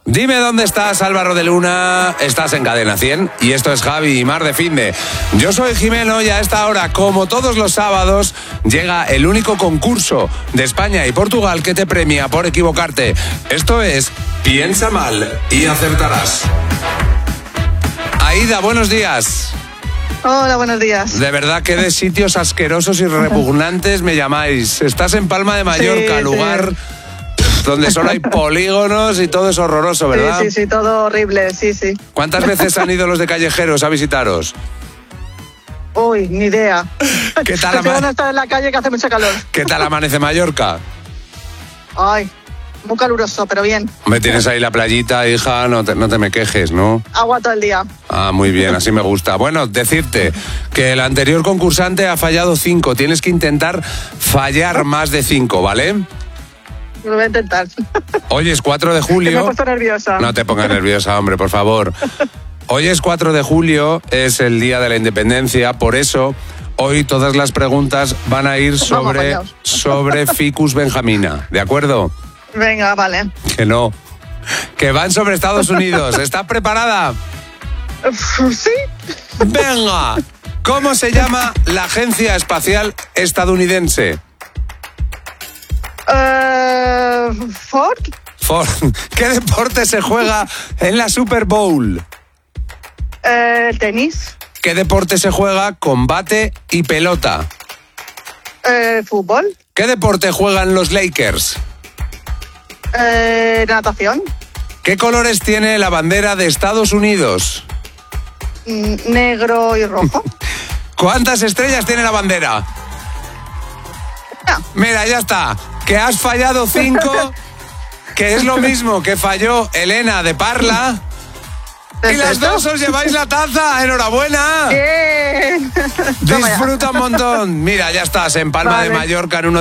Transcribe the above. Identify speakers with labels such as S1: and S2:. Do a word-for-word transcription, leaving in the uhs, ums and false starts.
S1: Dime dónde estás, Álvaro de Luna. Estás en Cadena cien y esto es Javi y Mar de Finde. Yo soy Jimeno y a esta hora, como todos los sábados, llega el único concurso de España y Portugal que te premia por equivocarte. Esto es Piensa mal y acertarás. Aida, buenos días.
S2: Hola, buenos días.
S1: De verdad que de sitios asquerosos y repugnantes me llamáis. Estás en Palma de Mallorca,
S2: Sí,
S1: lugar
S2: sí.
S1: donde solo hay polígonos y todo es horroroso, ¿verdad?
S2: Sí, sí, sí, todo horrible, sí, sí.
S1: ¿Cuántas veces han ido los de Callejeros a visitaros?
S2: Uy, ni idea.
S1: ¿Qué tal,
S2: Prefiero
S1: ama-
S2: no estar en la calle que hace mucho calor.
S1: ¿Qué tal amanece Mallorca?
S2: Ay, muy caluroso, pero bien.
S1: Me tienes ahí la playita, hija, no te, no te me quejes, ¿no?
S2: Agua todo el día.
S1: Ah, muy bien, así me gusta. Bueno, decirte que el anterior concursante ha fallado cinco. Tienes que intentar fallar más de cinco, ¿vale?
S2: Lo voy a intentar.
S1: Hoy es cuatro de
S2: Que me he
S1: julio.
S2: puesto nerviosa.
S1: No te pongas nerviosa, hombre, por favor. Hoy es cuatro de julio, es el Día de la Independencia, por eso hoy todas las preguntas van a ir sobre,
S2: fallaos.
S1: sobre Ficus benjamina, ¿de acuerdo?
S2: Venga, vale.
S1: Que no. Que van sobre Estados Unidos. ¿Estás preparada?
S2: Uf, Sí.
S1: ¡Venga! ¿Cómo se llama la Agencia Espacial Estadounidense?
S2: Eh, Ford.
S1: Ford. ¿Qué deporte se juega en la Super Bowl?
S2: Eh, tenis.
S1: ¿Qué deporte se juega con bate y pelota?
S2: Eh, fútbol.
S1: ¿Qué deporte juegan los Lakers?
S2: Eh, natación.
S1: ¿Qué colores tiene la bandera de Estados Unidos?
S2: Mm, Negro y rojo.
S1: ¿Cuántas estrellas tiene la bandera?
S2: Una.
S1: Mira, ya está. Que has fallado cinco, que es lo mismo que falló Elena de Parla. Y las
S2: Perfecto.
S1: dos os lleváis la taza. ¡Enhorabuena!
S2: Bien. Toma ya.
S1: Disfruta un montón. Mira, ya estás en Palma de
S2: Vale.
S1: Mallorca en uno